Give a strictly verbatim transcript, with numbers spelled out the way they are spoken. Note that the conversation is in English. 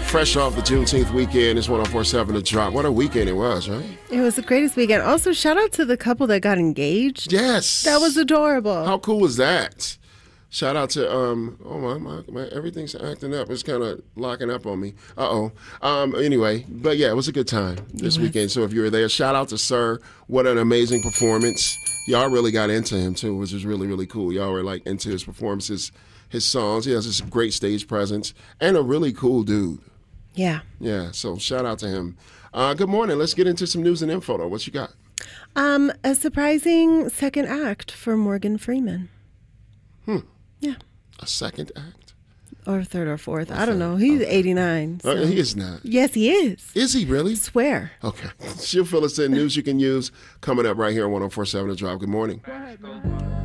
Fresh off the Juneteenth weekend, it's one oh four point seven The Drop. What a weekend it was, right? It was the greatest weekend. Also, shout out to the couple that got engaged. Yes. That was adorable. How cool was that? Shout out to, um, oh, my, my, my everything's acting up. It's kind of locking up on me. Uh-oh. Um, anyway, but yeah, it was a good time this weekend. So if you were there, shout out to Sir. What an amazing performance. Y'all really got into him, too, which was really, really cool. Y'all were, like, into his performances, his songs. He has this great stage presence and a really cool dude. Yeah. Yeah, so shout out to him. Uh, good morning. Let's get into some news and info, though. What you got? Um, a surprising second act for Morgan Freeman. Hmm. Yeah. A second act? Or third or fourth. I don't know. He's eighty-nine. So. Uh, he is not. Yes, he is. Is he really? I swear. Okay. She'll fill us in. News you can use coming up right here on one oh four point seven The Drop. Good morning. Go ahead, man.